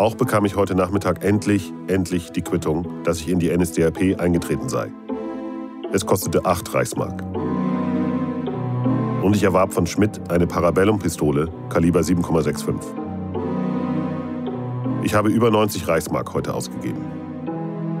Auch bekam ich heute Nachmittag endlich die Quittung, dass ich in die NSDAP eingetreten sei. Es kostete 8 Reichsmark. Und ich erwarb von Schmidt eine Parabellum-Pistole, Kaliber 7,65. Ich habe über 90 Reichsmark heute ausgegeben.